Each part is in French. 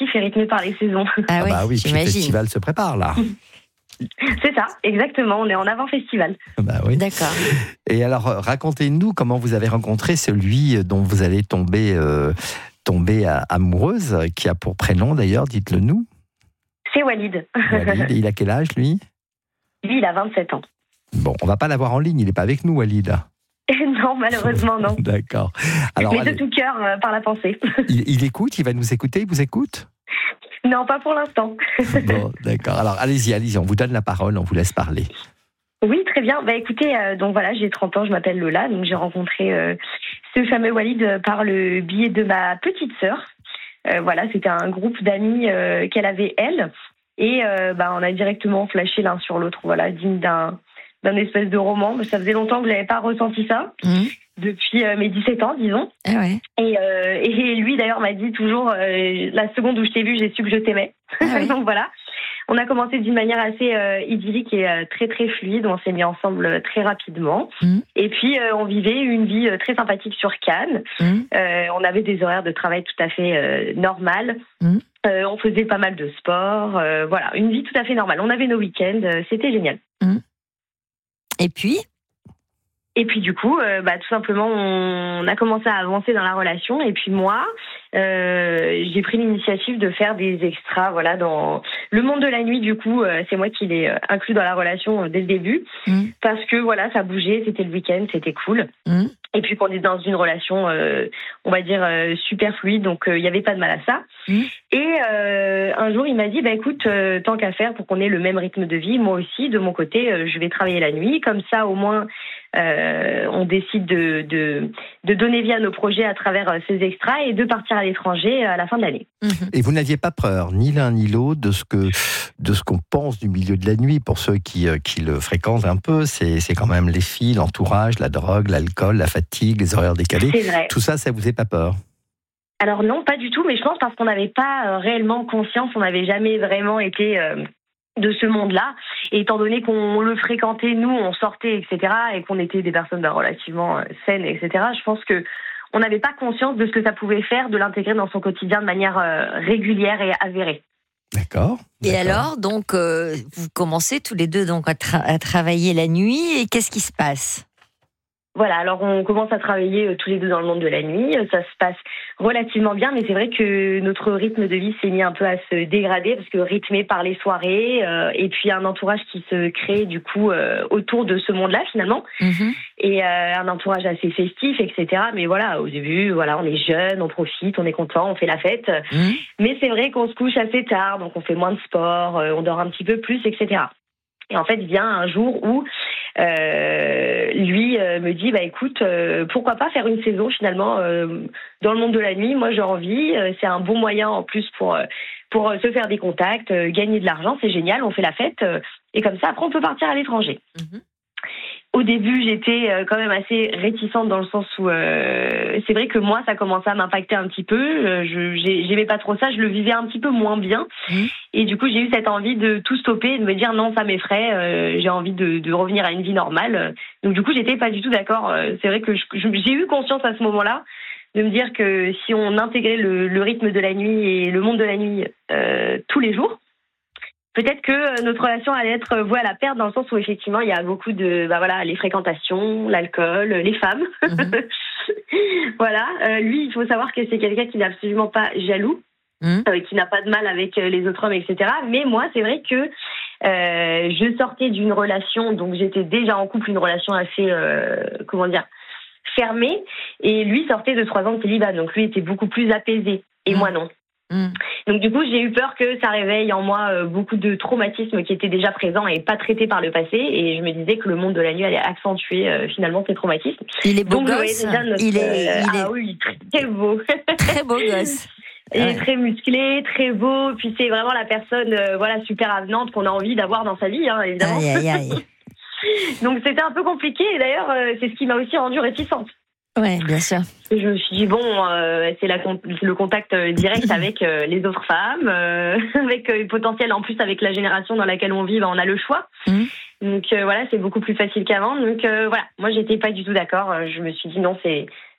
festif et rythmé par les saisons. Ah bah oui, puis le j'imagine. festival se prépare là. C'est ça, exactement. On est en avant-festival. Bah oui. D'accord. Et alors, racontez-nous comment vous avez rencontré celui dont vous allez tomber amoureuse, qui a pour prénom d'ailleurs, dites-le nous. C'est Walid. Walid, et il a quel âge lui ? Lui, il a 27 ans. Bon, on va pas l'avoir en ligne, il n'est pas avec nous, Walid. Non, malheureusement, non. D'accord. Alors, Mais de tout cœur, par la pensée. il écoute, il va nous écouter, il vous écoute ? Non, pas pour l'instant. Bon, d'accord. Alors, allez-y, on vous donne la parole, on vous laisse parler. Oui, très bien. Bah écoutez, donc voilà, j'ai 30 ans, je m'appelle Lola, donc j'ai rencontré ce fameux Walid par le biais de ma petite sœur. Voilà, c'était un groupe d'amis qu'elle avait elle, et on a directement flashé l'un sur l'autre. Voilà, digne d'un espèce de roman. Ça faisait longtemps que je n'avais pas ressenti ça. Depuis mes 17 ans, disons. Ah ouais. Et lui, d'ailleurs, m'a dit toujours, la seconde où je t'ai vu, j'ai su que je t'aimais. Ah ouais. Donc voilà. On a commencé d'une manière assez idyllique et très très fluide. On s'est mis ensemble très rapidement. Et puis on vivait une vie très sympathique sur Cannes. On avait des horaires de travail tout à fait normales. On faisait pas mal de sport. Voilà, une vie tout à fait normale. On avait nos week-ends. C'était génial. Et puis du coup, tout simplement, on a commencé à avancer dans la relation. Et puis moi, j'ai pris l'initiative de faire des extras, voilà, dans le monde de la nuit. Du coup, c'est moi qui l'ai inclus dans la relation dès le début, parce que voilà, ça bougeait, c'était le week-end, c'était cool. Et puis qu'on est dans une relation, on va dire super fluide, donc il y avait pas de mal à ça. Et un jour, il m'a dit, écoute, tant qu'à faire pour qu'on ait le même rythme de vie, moi aussi, de mon côté, je vais travailler la nuit, comme ça, au moins. On décide de donner vie à nos projets à travers ces extras et de partir à l'étranger à la fin de l'année. Et vous n'aviez pas peur, ni l'un ni l'autre, de ce qu'on pense du milieu de la nuit. Pour ceux qui le fréquentent un peu, c'est quand même les filles, l'entourage, la drogue, l'alcool, la fatigue, les horaires décalés. C'est vrai. Tout ça, ça vous fait pas peur ? Alors non, pas du tout, mais je pense parce qu'on n'avait pas réellement conscience, on n'avait jamais vraiment été de ce monde-là. Et étant donné qu'on le fréquentait, nous, on sortait, etc., et qu'on était des personnes relativement saines, etc., je pense que on n'avait pas conscience de ce que ça pouvait faire de l'intégrer dans son quotidien de manière régulière et avérée. D'accord. Et alors, donc, vous commencez tous les deux donc à travailler la nuit, et qu'est-ce qui se passe ? Voilà, alors on commence à travailler tous les deux dans le monde de la nuit. Ça se passe relativement bien, mais c'est vrai que notre rythme de vie s'est mis un peu à se dégrader parce que rythmé par les soirées et puis un entourage qui se crée du coup autour de ce monde-là finalement. Et un entourage assez festif, etc. Mais voilà, au début, voilà, on est jeune, on profite, on est content, on fait la fête. Mais c'est vrai qu'on se couche assez tard, donc on fait moins de sport, on dort un petit peu plus, etc. Et en fait, vient un jour où lui me dit écoute, pourquoi pas faire une saison finalement dans le monde de la nuit. Moi j'ai envie, c'est un bon moyen en plus pour se faire des contacts, gagner de l'argent, c'est génial, on fait la fête et comme ça après on peut partir à l'étranger. Au début, j'étais quand même assez réticente dans le sens où c'est vrai que moi, ça commençait à m'impacter un petit peu. J'aimais pas trop ça, je le vivais un petit peu moins bien. Et du coup, j'ai eu cette envie de tout stopper, de me dire non, ça m'effraie. J'ai envie de revenir à une vie normale. Donc du coup, j'étais pas du tout d'accord. C'est vrai que j'ai eu conscience à ce moment-là de me dire que si on intégrait le rythme de la nuit et le monde de la nuit tous les jours, peut-être que notre relation allait être vouée à la perte dans le sens où effectivement il y a beaucoup de les fréquentations, l'alcool, les femmes. Voilà, lui il faut savoir que c'est quelqu'un qui n'est absolument pas jaloux, qui n'a pas de mal avec les autres hommes, etc. Mais moi c'est vrai que je sortais d'une relation, donc j'étais déjà en couple, une relation assez fermée, et lui sortait de 3 ans de célibat, donc lui était beaucoup plus apaisé et moi non. Donc du coup, j'ai eu peur que ça réveille en moi beaucoup de traumatismes qui étaient déjà présents et pas traités par le passé. Et je me disais que le monde de la nuit allait accentuer finalement ces traumatismes. Il est beau donc, gosse. Ah oui, très beau. Très beau gosse. Il est très musclé, très beau. Puis c'est vraiment la personne super avenante qu'on a envie d'avoir dans sa vie, évidemment. Aïe. Donc c'était un peu compliqué. Et d'ailleurs, c'est ce qui m'a aussi rendue réticente. Ouais, bien sûr. Et je me suis dit, c'est le contact direct avec les autres femmes, avec potentiel en plus avec la génération dans laquelle on vit, on a le choix. Donc voilà, c'est beaucoup plus facile qu'avant. Donc voilà, moi j'étais pas du tout d'accord. Je me suis dit non, c'est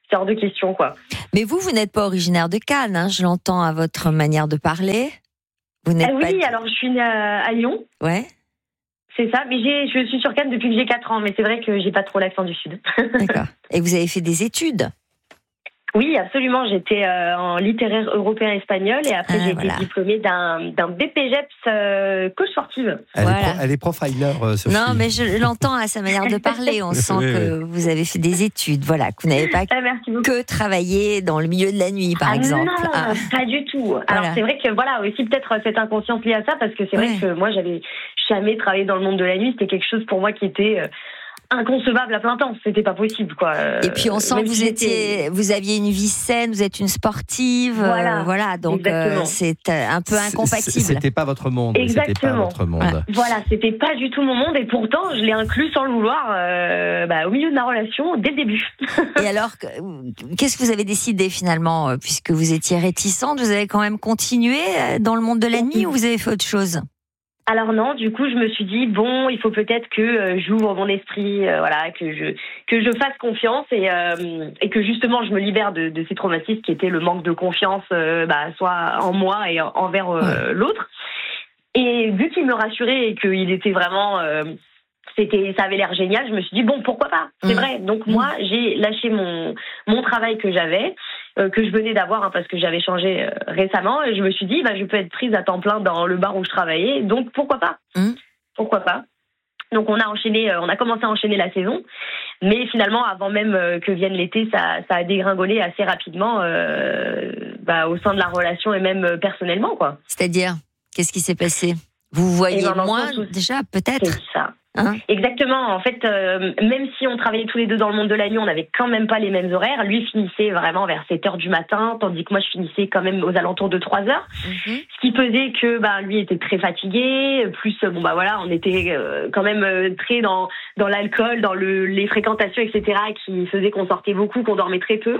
c'est hors de question, quoi. Mais vous n'êtes pas originaire de Cannes, hein, je l'entends à votre manière de parler. Vous n'êtes Oui, pas... alors je suis née à Lyon. Ouais. C'est ça, mais je suis sur Cannes depuis que j'ai 4 ans, mais c'est vrai que j'ai pas trop l'accent du Sud. D'accord. Et vous avez fait des études? Oui, absolument. J'étais en littéraire européen espagnol et après j'ai voilà. été diplômée d'un BPGEPS coach sportive. Elle est profiler, Sophie. Non, mais je l'entends à sa manière de parler. On sent que vous avez fait des études, voilà, que vous n'avez pas Merci beaucoup. que travaillé dans le milieu de la nuit, par exemple. Non, pas du tout. Voilà. Alors c'est vrai que voilà, aussi peut-être cette inconscience liée à ça, parce que c'est vrai que moi j'avais jamais travaillé dans le monde de la nuit. C'était quelque chose pour moi qui était inconcevable à plein temps, c'était pas possible, quoi. Et puis on sent que vous aviez une vie saine, vous êtes une sportive, voilà, donc c'est un peu incompatible. C'était pas votre monde. Exactement. C'était pas votre monde. Voilà, c'était pas du tout mon monde, et pourtant je l'ai inclus sans le vouloir au milieu de ma relation dès le début. Et alors, qu'est-ce que vous avez décidé finalement, puisque vous étiez réticente, vous avez quand même continué dans le monde de la nuit ou vous avez fait autre chose? Alors non, du coup, je me suis dit bon, il faut peut-être que j'ouvre mon esprit, que je fasse confiance et que justement je me libère de ces traumatismes qui étaient le manque de confiance, soit en moi et envers l'autre. Et vu qu'il me rassurait et qu'il était vraiment ça avait l'air génial, je me suis dit bon, pourquoi pas, c'est vrai. Donc moi, j'ai lâché mon travail que j'avais, que je venais d'avoir parce que j'avais changé récemment, et je me suis dit je peux être prise à temps plein dans le bar où je travaillais, donc pourquoi pas. Pourquoi pas. Donc on a commencé à enchaîner la saison, mais finalement avant même que vienne l'été, ça a dégringolé assez rapidement au sein de la relation et même personnellement, quoi. C'est-à-dire, qu'est-ce qui s'est passé? Vous voyez moins déjà, peut-être? C'est ça. Exactement. En fait, même si on travaillait tous les deux dans le monde de la nuit, on n'avait quand même pas les mêmes horaires. Lui finissait vraiment vers 7h du matin, tandis que moi je finissais quand même aux alentours de 3h. Ce qui faisait que lui était très fatigué. Plus on était quand même très dans l'alcool, dans les fréquentations, etc., qui faisait qu'on sortait beaucoup, qu'on dormait très peu.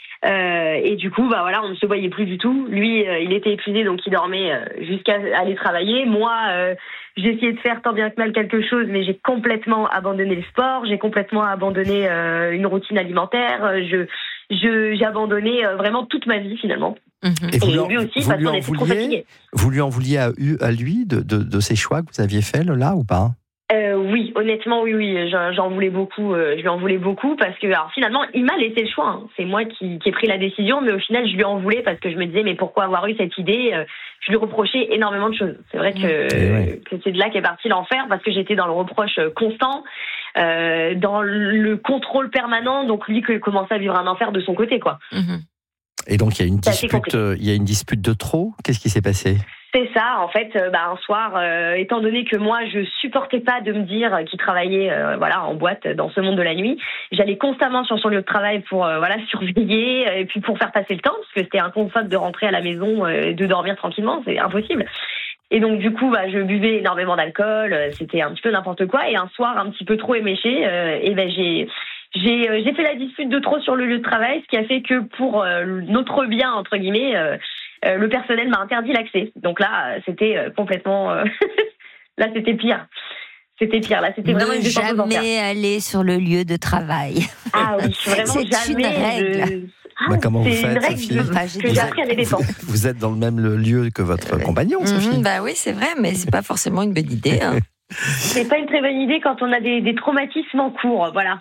Et du coup, on ne se voyait plus du tout. Lui, il était épuisé, donc il dormait jusqu'à aller travailler. Moi, j'ai essayé de faire tant bien que mal quelque chose, mais j'ai complètement abandonné le sport, j'ai complètement abandonné une routine alimentaire. J'ai abandonné vraiment toute ma vie finalement. Et lui aussi, parce qu'on était trop fatigués. Vous lui en vouliez à lui de ces choix que vous aviez faits là ou pas? Oui, honnêtement, oui, j'en voulais beaucoup. Je lui en voulais beaucoup parce que, alors finalement, il m'a laissé le choix. Hein. C'est moi qui ai pris la décision, mais au final, je lui en voulais parce que je me disais, mais pourquoi avoir eu cette idée? Je lui reprochais énormément de choses. C'est vrai que c'est de là qu'est parti l'enfer, parce que j'étais dans le reproche constant, dans le contrôle permanent. Donc lui, qui commençait à vivre un enfer de son côté, quoi. Et donc il y a une dispute de trop. Qu'est-ce qui s'est passé? C'est ça, en fait, un soir, étant donné que moi, je supportais pas de me dire qu'il travaillait, en boîte dans ce monde de la nuit, j'allais constamment sur son lieu de travail pour, surveiller, et puis pour faire passer le temps, parce que c'était inconcevable de rentrer à la maison et de dormir tranquillement, c'est impossible. Et donc, du coup, je buvais énormément d'alcool, c'était un petit peu n'importe quoi, et un soir un petit peu trop éméché, j'ai fait la dispute de trop sur le lieu de travail, ce qui a fait que pour notre bien, entre guillemets, le personnel m'a interdit l'accès. Donc là, c'était complètement... là, c'était pire. C'était pire. Là, c'était vraiment une descente aux enfers. Jamais aller sur le lieu de travail. Ah oui, vraiment c'est jamais. Une règle. Comment vous faites, Sophie? Que j'ai appris à mes dépens. Vous êtes dans le même lieu que votre compagnon, Sophie? Oui, c'est vrai, mais c'est pas forcément une bonne idée. Hein. C'est pas une très bonne idée quand on a des traumatismes en cours, voilà.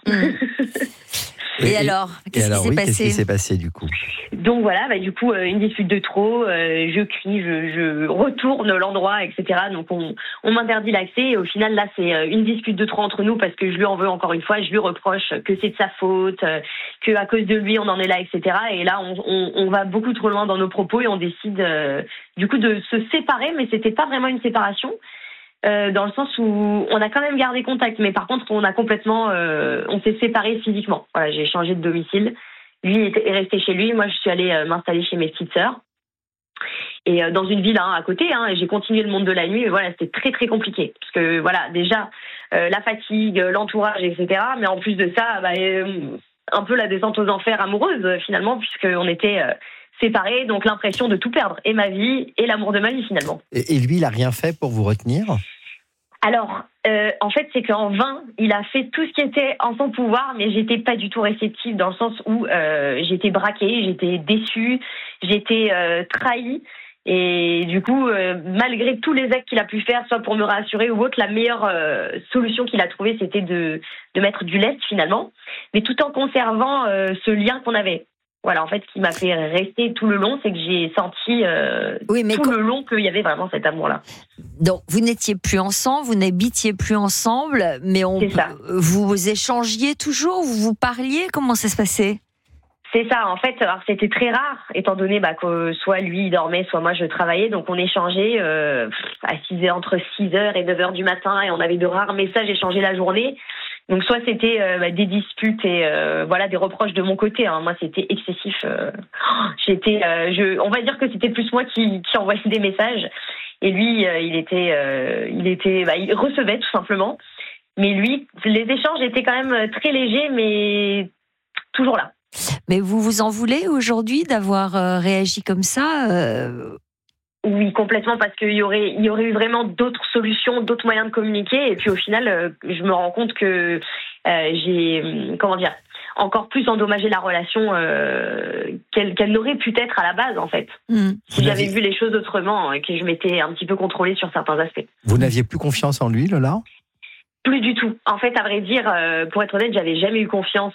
Et alors, qu'est-ce qui s'est passé du coup? Donc voilà, du coup, une dispute de trop, je crie, je retourne l'endroit, etc. Donc on m'interdit l'accès, et au final, là, c'est une dispute de trop entre nous, parce que je lui en veux encore une fois, je lui reproche que c'est de sa faute, que à cause de lui, on en est là, etc. Et là, on va beaucoup trop loin dans nos propos, et on décide du coup de se séparer, mais c'était pas vraiment une séparation. Dans le sens où on a quand même gardé contact, mais par contre on s'est séparés physiquement. Voilà, j'ai changé de domicile. Lui est resté chez lui, moi je suis allée m'installer chez mes petites sœurs. Et dans une ville à côté, et j'ai continué le monde de la nuit, mais voilà, c'était très très compliqué. Parce que voilà, déjà la fatigue, l'entourage, etc. Mais en plus de ça, un peu la descente aux enfers amoureuse finalement, puisqu'on était séparés, donc l'impression de tout perdre, et ma vie, et l'amour de ma vie finalement. Et lui, il a rien fait pour vous retenir? Alors, en fait, c'est qu'en vain, il a fait tout ce qui était en son pouvoir, mais j'étais pas du tout réceptive dans le sens où j'étais braquée, j'étais déçue, j'étais trahie. Et du coup, malgré tous les actes qu'il a pu faire, soit pour me rassurer ou autre, la meilleure solution qu'il a trouvée, c'était de mettre du lest finalement, mais tout en conservant ce lien qu'on avait. Voilà, en fait, ce qui m'a fait rester tout le long, c'est que j'ai senti tout le long qu'il y avait vraiment cet amour-là. Donc, vous n'étiez plus ensemble, vous n'habitiez plus ensemble, mais vous échangiez toujours, vous vous parliez, comment ça se passait ? C'est ça, en fait, alors c'était très rare, étant donné que soit lui il dormait, soit moi je travaillais, donc on échangeait entre 6h et 9h du matin, et on avait de rares messages échangés la journée. Donc soit c'était des disputes et des reproches de mon côté. Hein. Moi c'était excessif. On va dire que c'était plus moi qui envoyais des messages et lui il recevait tout simplement. Mais lui, les échanges étaient quand même très légers, mais toujours là. Mais vous vous en voulez aujourd'hui d'avoir réagi comme ça Oui, complètement, parce qu'il y aurait eu vraiment d'autres solutions, d'autres moyens de communiquer. Et puis au final, je me rends compte que j'ai, encore plus endommagé la relation qu'elle n'aurait pu être à la base, en fait. Si j'avais vu les choses autrement et que je m'étais un petit peu contrôlée sur certains aspects. Vous n'aviez plus confiance en lui, Lola ? Plus du tout. En fait, à vrai dire, pour être honnête, j'avais jamais eu confiance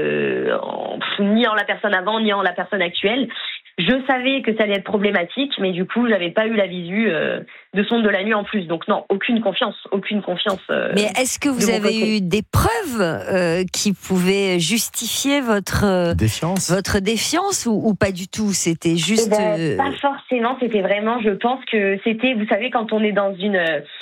ni en la personne avant, ni en la personne actuelle. Je savais que ça allait être problématique, mais du coup, j'avais pas eu la visu de Sonde de la nuit en plus. Donc non, aucune confiance. Mais est-ce que vous avez eu des preuves qui pouvaient justifier votre défiance ou pas du tout ? C'était juste. Pas forcément. C'était vraiment. Je pense que c'était. Vous savez, quand on est dans une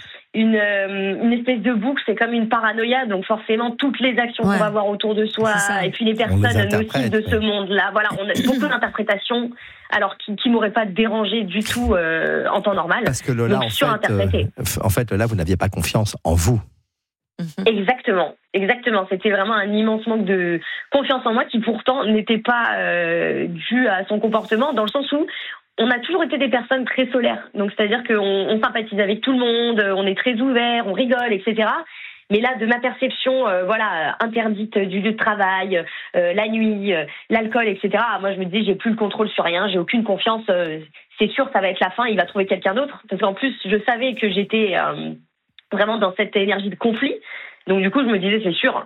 espèce de boucle, c'est comme une paranoïa, donc forcément toutes les actions qu'on va voir autour de soi et puis les personnes nocives de ce monde-là, voilà, on a beaucoup d'interprétations alors qui m'auraient pas dérangé du tout en temps normal. Parce que Lola, en fait, Lola, vous n'aviez pas confiance en vous. Exactement. C'était vraiment un immense manque de confiance en moi qui pourtant n'était pas dû à son comportement, dans le sens où on a toujours été des personnes très solaires. Donc, c'est-à-dire qu'on sympathise avec tout le monde, on est très ouvert, on rigole, etc. Mais là, de ma perception, interdite du lieu de travail, la nuit, l'alcool, etc. Moi, je me disais, j'ai plus le contrôle sur rien, j'ai aucune confiance. C'est sûr, ça va être la fin, il va trouver quelqu'un d'autre. Parce qu'en plus, je savais que j'étais vraiment dans cette énergie de conflit. Donc, du coup, je me disais, c'est sûr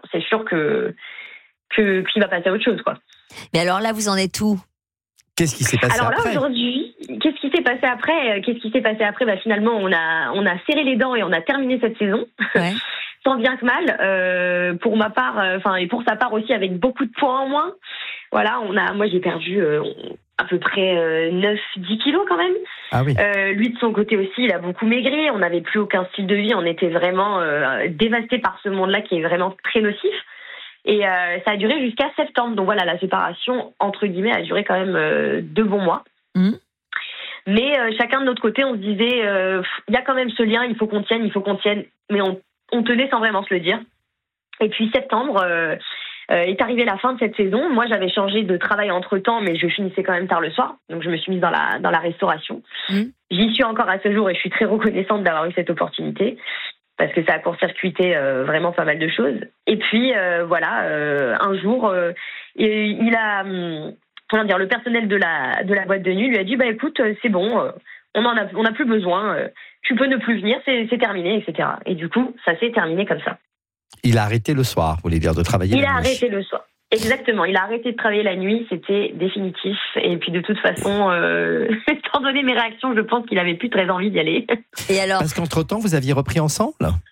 qu'il va passer à autre chose, quoi. Mais alors là, vous en êtes où ? Qu'est-ce qui s'est passé après ? Alors là, aujourd'hui, qu'est-ce qui s'est passé après ? Finalement, on a serré les dents et on a terminé cette saison. Ouais. Tant bien que mal. Pour ma part, et pour sa part aussi, avec beaucoup de poids en moins. Voilà, moi j'ai perdu à peu près 9-10 kilos quand même. Ah oui. Lui de son côté aussi, il a beaucoup maigri. On n'avait plus aucun style de vie. On était vraiment dévastés par ce monde-là qui est vraiment très nocif. Et ça a duré jusqu'à septembre. Donc voilà, la séparation, entre guillemets, a duré quand même 2 bons mois. Mais chacun de notre côté, on se disait, il y a quand même ce lien, il faut qu'on tienne. Mais on tenait sans vraiment se le dire. Et puis septembre est arrivée la fin de cette saison. Moi, j'avais changé de travail entre-temps, mais je finissais quand même tard le soir. Donc je me suis mise dans la restauration. J'y suis encore à ce jour et je suis très reconnaissante d'avoir eu cette opportunité. Parce que ça a court-circuité vraiment pas mal de choses. Et puis, un jour, il a, le personnel de la boîte de nuit lui a dit, écoute, c'est bon, on a plus besoin, tu peux ne plus venir, c'est terminé, etc. Et du coup, ça s'est terminé comme ça. Il a arrêté le soir, vous voulez dire, de travailler la nuit ? Il a arrêté le soir. Exactement, il a arrêté de travailler la nuit, c'était définitif. Et puis de toute façon, étant donné mes réactions, je pense qu'il avait plus très envie d'y aller. Et alors ? Parce qu'entre-temps, vous aviez repris ensemble ?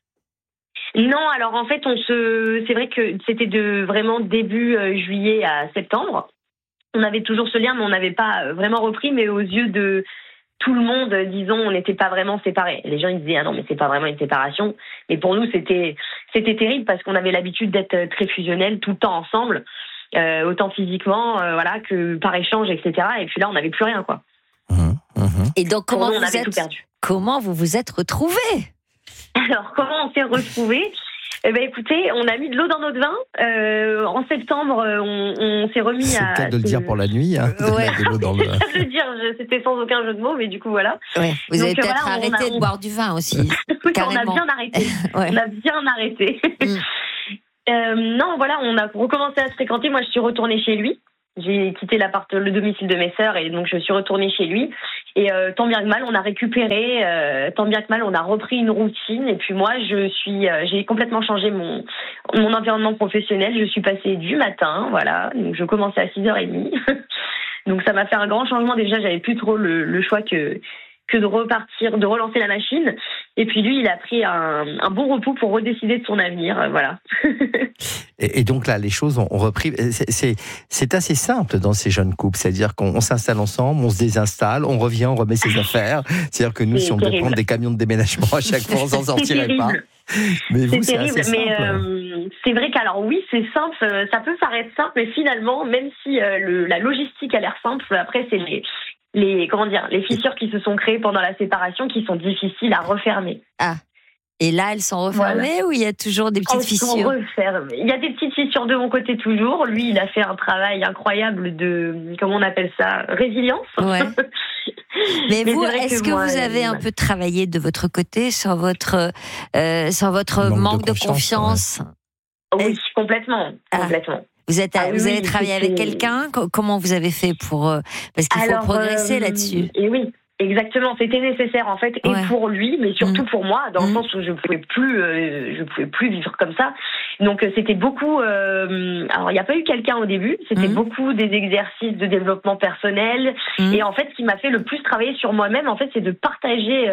Non, alors en fait, c'est vrai que c'était de vraiment début juillet à septembre. On avait toujours ce lien, mais on n'avait pas vraiment repris. Mais aux yeux de tout le monde, disons, on n'était pas vraiment séparés. Les gens ils disaient, ah non, mais c'est pas vraiment une séparation. Mais pour nous, c'était terrible parce qu'on avait l'habitude d'être très fusionnels tout le temps ensemble, autant physiquement, que par échange, etc. Et puis là, on n'avait plus rien, quoi. Et donc, on avait tout perdu. Comment vous vous êtes retrouvés ? Alors, comment on s'est retrouvés ? Eh ben écoutez, on a mis de l'eau dans notre vin. En septembre, on s'est remis c'est à... C'est le cas de le dire pour la nuit. Hein, ouais. De l'eau dans le... C'est le cas de le dire, c'était sans aucun jeu de mots, mais du coup voilà. Ouais. Vous avez peut-être arrêté de boire du vin aussi. Oui, carrément. on a bien arrêté. Ouais. On a bien arrêté. Non, voilà, on a recommencé à se fréquenter. Moi, je suis retournée chez lui. J'ai quitté le domicile de mes sœurs et donc je suis retournée chez lui. Et tant bien que mal, on a récupéré, tant bien que mal, on a repris une routine. Et puis moi, j'ai complètement changé mon environnement professionnel. Je suis passée du matin, voilà. Donc je commençais à 6h30. Donc ça m'a fait un grand changement. Déjà, j'avais plus trop le choix que de repartir, de relancer la machine. Et puis lui, il a pris un bon repos pour redécider de son avenir, voilà. Et donc là, les choses ont repris. C'est assez simple dans ces jeunes couples, c'est-à-dire qu'on s'installe ensemble, on se désinstalle, on revient, on remet ses affaires. C'est-à-dire que nous, si on devait prendre des camions de déménagement à chaque fois, on s'en sortirait pas. Mais vous, c'est terrible, mais c'est vrai qu'alors oui, c'est simple, ça peut paraître simple, mais finalement, même si la logistique a l'air simple, après c'est les fissures qui se sont créées pendant la séparation qui sont difficiles à refermer. Ah. Et là, elles sont refermées ou il y a toujours des petites fissures ? Elles sont refermées. Il y a des petites fissures de mon côté toujours. Lui, il a fait un travail incroyable de, comment on appelle ça, résilience. Ouais. Mais vous, est-ce que vous avez un peu travaillé de votre côté sur votre manque de confiance ? Ouais. Oui, complètement. Vous avez travaillé avec quelqu'un ? Comment vous avez fait pour parce qu'il faut progresser là-dessus. Et oui. Exactement, c'était nécessaire en fait, et pour lui, mais surtout pour moi, dans le sens où je pouvais plus vivre comme ça. Donc c'était beaucoup. Alors il n'y a pas eu quelqu'un au début, c'était beaucoup des exercices de développement personnel. Et en fait, ce qui m'a fait le plus travailler sur moi-même, en fait, c'est de partager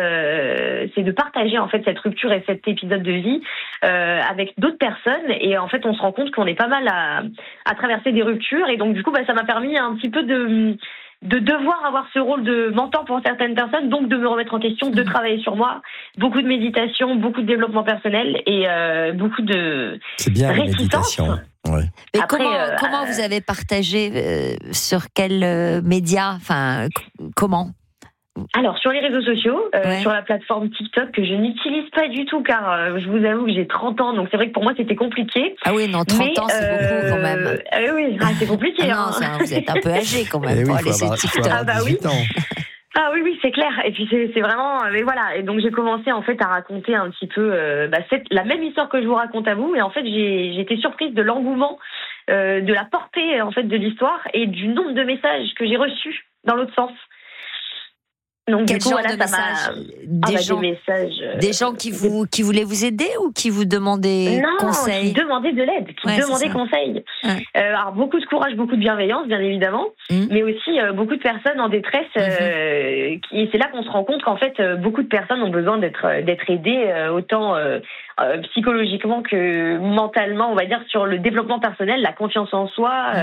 en fait cette rupture et cet épisode de vie avec d'autres personnes. Et en fait, on se rend compte qu'on est pas mal à traverser des ruptures. Et donc du coup, ça m'a permis un petit peu de devoir avoir ce rôle de mentor pour certaines personnes, donc de me remettre en question, de travailler sur moi, beaucoup de méditation, beaucoup de développement personnel et beaucoup de C'est bien résistance. La méditation. Ouais. Mais après, comment vous avez partagé sur quels médias, enfin comment? Alors, sur les réseaux sociaux, sur la plateforme TikTok, que je n'utilise pas du tout, car je vous avoue que j'ai 30 ans, donc c'est vrai que pour moi, c'était compliqué. Ah oui, non, 30 ans, c'est beaucoup quand même. Oui, c'est compliqué. Non, vous êtes un peu âgé quand même pour aller sur TikTok. Ah bah oui. Ah oui, c'est clair. Et puis c'est vraiment, mais voilà. Et donc j'ai commencé en fait à raconter un petit peu la même histoire que je vous raconte à vous. Et en fait, j'ai été surprise de l'engouement, de la portée en fait de l'histoire et du nombre de messages que j'ai reçus dans l'autre sens. Donc, quel du coup, genre voilà, de messages des gens qui voulaient vous aider ou qui vous demandaient conseil? Qui demandaient de l'aide, qui demandaient conseil. Ouais. Alors beaucoup de courage, beaucoup de bienveillance, bien évidemment, mais aussi beaucoup de personnes en détresse. Et c'est là qu'on se rend compte qu'en fait, beaucoup de personnes ont besoin d'être aidées, autant psychologiquement que mentalement, on va dire, sur le développement personnel, la confiance en soi.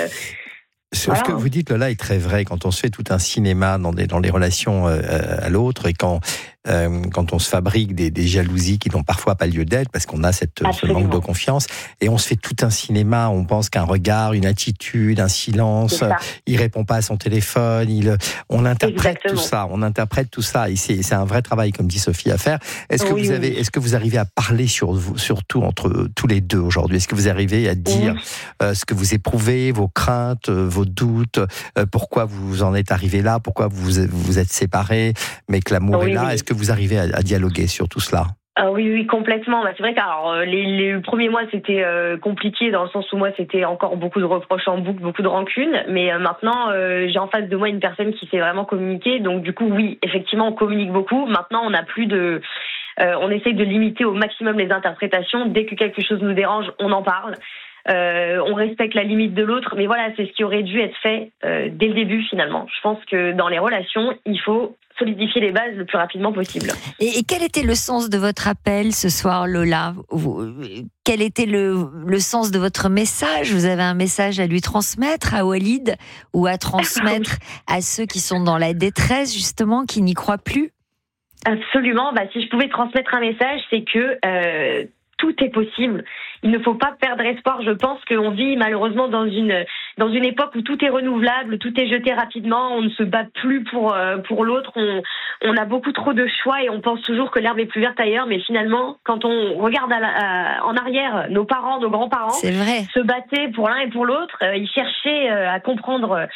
Ce que vous dites, Lola, est très vrai. Quand on se fait tout un cinéma dans les relations à l'autre et quand on se fabrique des jalousies qui n'ont parfois pas lieu d'être parce qu'on a ce manque de confiance et on se fait tout un cinéma, on pense qu'un regard, une attitude, un silence, il répond pas à son téléphone, on interprète tout ça et c'est un vrai travail, comme dit Sophie, à faire. Est-ce que vous arrivez à parler surtout entre tous les deux aujourd'hui? Est-ce que vous arrivez à dire ce que vous éprouvez, vos craintes, vos doutes, pourquoi vous en êtes arrivé là, pourquoi vous êtes séparés, mais que l'amour est là? Est-ce que vous arrivez à dialoguer sur tout cela? Oui, complètement. C'est vrai que les premiers mois, c'était compliqué dans le sens où moi, c'était encore beaucoup de reproches en boucle, beaucoup de rancune. Mais maintenant, j'ai en face de moi une personne qui sait vraiment communiquer. Donc du coup, oui, effectivement, on communique beaucoup. Maintenant, on n'a plus de... on essaye de limiter au maximum les interprétations. Dès que quelque chose nous dérange, on en parle. On respecte la limite de l'autre, mais voilà, c'est ce qui aurait dû être fait dès le début finalement. Je pense que dans les relations, il faut solidifier les bases le plus rapidement possible. Et quel était le sens de votre appel ce soir, Lola? Quel était le sens de votre message? Vous avez un message à lui transmettre, à Walid, ou à transmettre à ceux qui sont dans la détresse, justement, qui n'y croient plus? Absolument. Si je pouvais transmettre un message, c'est que tout est possible. Il ne faut pas perdre espoir. Je pense qu'on vit malheureusement dans une dans une époque où tout est renouvelable, tout est jeté rapidement, on ne se bat plus pour l'autre, on a beaucoup trop de choix et on pense toujours que l'herbe est plus verte ailleurs, mais finalement, quand on regarde en arrière, nos parents, nos grands-parents se battaient pour l'un et pour l'autre, ils cherchaient à comprendre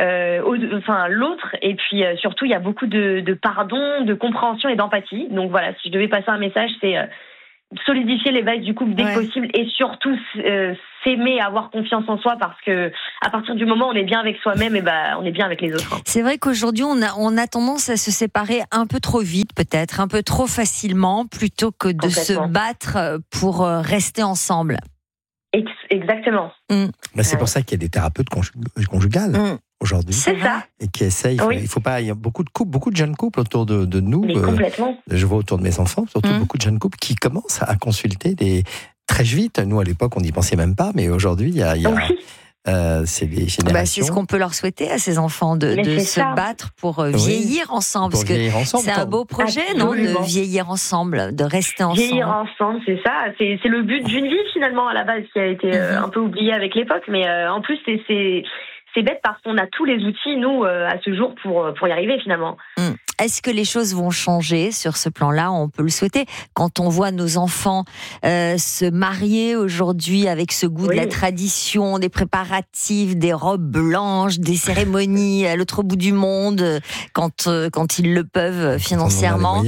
l'autre, et puis surtout il y a beaucoup de pardon, de compréhension et d'empathie. Donc voilà, si je devais passer un message, c'est solidifier les bases du couple dès que possible, et surtout s'aimer, avoir confiance en soi, parce que à partir du moment où on est bien avec soi-même, et on est bien avec les autres. C'est vrai qu'aujourd'hui on a tendance à se séparer un peu trop vite, peut-être un peu trop facilement, plutôt que de se battre pour rester ensemble. Exactement. C'est pour ça qu'il y a des thérapeutes conjugales aujourd'hui. C'est ça. Et qui essayent. Il faut pas. Il y a beaucoup de couples, beaucoup de jeunes couples autour de nous. Mais complètement. Je vois autour de mes enfants, surtout beaucoup de jeunes couples qui commencent à consulter très vite. Nous, à l'époque, on n'y pensait même pas, mais aujourd'hui, il y a c'est des générations. C'est ce qu'on peut leur souhaiter à ces enfants, de se battre pour vieillir ensemble. Parce que c'est un beau projet, de vieillir ensemble, de rester ensemble. Vieillir ensemble, c'est ça. C'est le but d'une vie, finalement, à la base, qui a été un peu oublié avec l'époque. Mais en plus, c'est bête parce qu'on a tous les outils, nous, à ce jour, pour y arriver, finalement. Est-ce que les choses vont changer sur ce plan-là? On peut le souhaiter. Quand on voit nos enfants se marier aujourd'hui avec ce goût de la tradition, des préparatifs, des robes blanches, des cérémonies à l'autre bout du monde, quand ils le peuvent financièrement,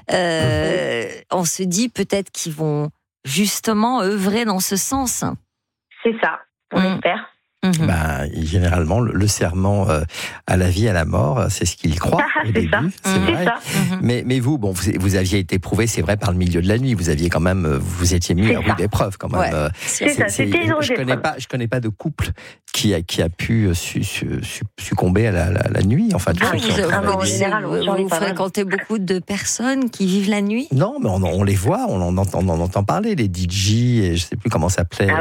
on se dit peut-être qu'ils vont justement œuvrer dans ce sens. C'est ça, on espère. Généralement, le serment à la vie, à la mort, c'est ce qu'ils croient au début. C'est vrai. Mais vous, vous aviez été prouvé, c'est vrai, par le milieu de la nuit. Vous aviez quand même, vous étiez mis à rude épreuve quand même. C'était une rude épreuve. Je connais pas de couple qui a pu succomber à la nuit. Enfin, vous fréquentez beaucoup de personnes qui vivent la nuit? Non, mais on les voit, on entend parler, les DJ, et je sais plus comment ça s'appelait.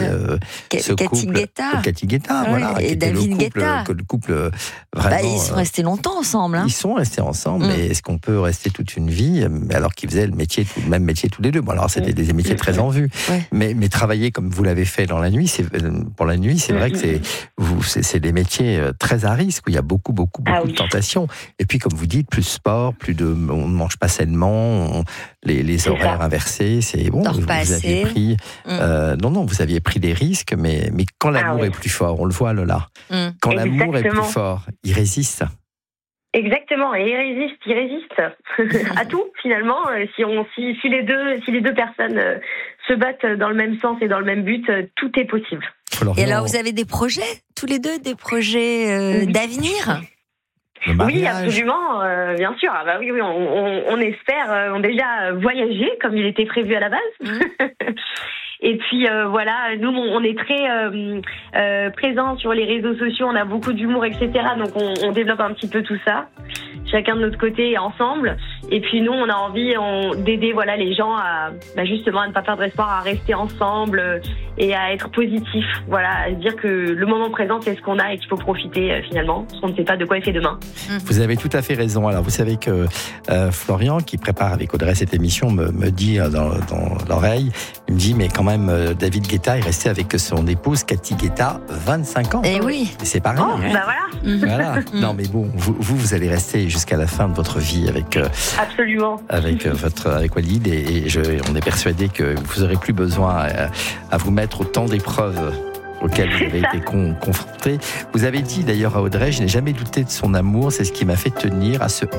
Cathy Guetta, et David Guetta. Le couple vraiment. Ils sont restés longtemps ensemble. Ils sont restés ensemble, mais est-ce qu'on peut rester toute une vie alors qu'ils faisaient le même métier tous les deux? Alors c'était des métiers très en vue, mais travailler comme vous l'avez fait dans la nuit, pour la nuit, c'est vrai que c'est des métiers très à risque où il y a beaucoup de tentations. Et puis comme vous dites, plus sport, on ne mange pas sainement, les horaires inversés, c'est bon. Vous aviez pris, vous aviez pris des risques, mais quand l'amour est plus fort, on le voit, Lola. Quand l'amour est plus fort, il résiste. Exactement, et il résiste à tout finalement. Si les deux personnes se battent dans le même sens et dans le même but, tout est possible. Et alors, vous avez des projets tous les deux, des projets d'avenir? Oui, absolument, bien sûr. On espère, on déjà voyager comme il était prévu à la base. Et puis nous on est très présents sur les réseaux sociaux, on a beaucoup d'humour, etc. Donc on développe un petit peu tout ça, chacun de notre côté ensemble. Et puis nous on a envie d'aider les gens à justement à ne pas perdre espoir, à rester ensemble et à être positif. À se dire que le moment présent c'est ce qu'on a et qu'il faut profiter finalement, parce qu'on ne sait pas de quoi est fait demain. Vous avez tout à fait raison. Alors vous savez que Florian, qui prépare avec Audrey cette émission, me dit dans l'oreille, il me dit mais quand même David Guetta est resté avec son épouse Cathy Guetta 25 ans. Et oui. Et c'est pareil. Voilà. Non mais bon, vous allez rester jusqu'à la fin de votre vie avec absolument avec Walid et on est persuadé que vous n'aurez plus besoin à vous mettre autant d'épreuves auxquelles vous avez été confrontés. Vous avez dit d'ailleurs à Audrey, je n'ai jamais douté de son amour, c'est ce qui m'a fait tenir à ce 1%.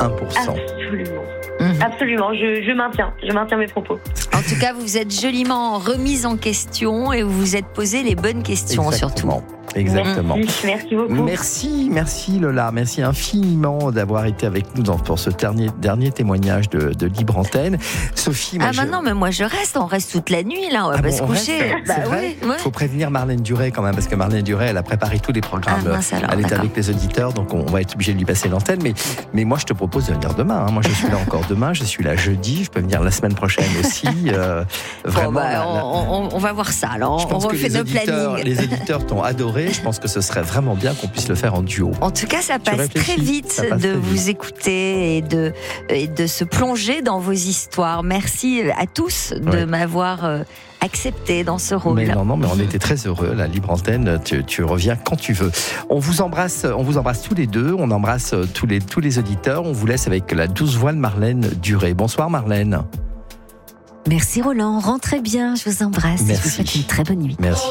Absolument, je maintiens mes propos. En tout cas, vous vous êtes joliment remise en question et vous vous êtes posé les bonnes questions. Exactement. Surtout. Exactement. Merci beaucoup. Merci Lola, merci infiniment d'avoir été avec nous pour ce dernier témoignage de Libre Antenne. Sophie, non, mais moi je reste, on reste toute la nuit là, on va pas se coucher. Il faut prévenir Marlène Duret quand même, parce que Marlène Duret, elle a préparé tous les programmes. Elle est avec les auditeurs, donc on va être obligé de lui passer l'antenne. Mais moi je te propose de venir demain. Moi je suis là encore demain, je suis là jeudi, je peux venir la semaine prochaine aussi. Vraiment. On va voir ça. Alors on refait nos plannings. Les auditeurs t'ont adoré. adoré. Je pense que ce serait vraiment bien qu'on puisse le faire en duo. En tout cas, ça passe très vite de vous écouter et de se plonger dans vos histoires. Merci à tous de m'avoir accepté dans ce rôle. Mais non, mais on était très heureux. La Libre Antenne, tu reviens quand tu veux. On vous embrasse tous les deux. On embrasse tous les auditeurs. On vous laisse avec la douce voix de Marlène Duré. Bonsoir Marlène. Merci Roland, rentrez bien, je vous embrasse. Merci. Je vous souhaite une très bonne nuit. Merci.